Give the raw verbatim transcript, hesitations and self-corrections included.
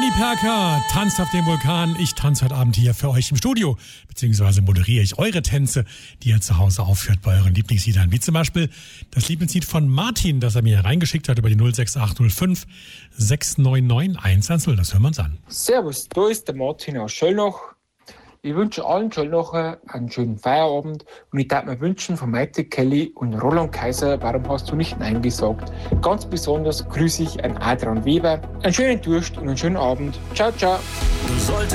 Willi Perker tanzt auf dem Vulkan. Ich tanze heute Abend hier für euch im Studio, beziehungsweise moderiere ich eure Tänze, die ihr zu Hause aufführt bei euren Lieblingsliedern. Wie zum Beispiel das Lieblingslied von Martin, das er mir reingeschickt hat über die null sechs acht null fünf sechs neun neun eins eins null. Das hören wir uns an. Servus, da ist der Martin aus Schöllnach. Ich wünsche allen Schöllnacher einen schönen Feierabend und ich darf mir wünschen von Maite Kelly und Roland Kaiser, warum hast du nicht Nein gesagt? Ganz besonders grüße ich an Adrian Weber. Einen schönen Durst und einen schönen Abend. Ciao, ciao. Du solltest